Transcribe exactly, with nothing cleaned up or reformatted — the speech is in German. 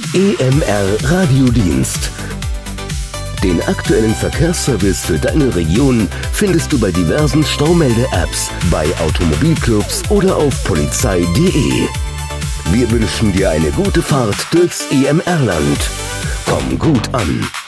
E M R Radiodienst. Den aktuellen Verkehrsservice für deine Region findest du bei diversen Staumelde-Apps, bei Automobilclubs oder auf polizei punkt de. Wir wünschen dir eine gute Fahrt durchs E M R-Land. Komm gut an!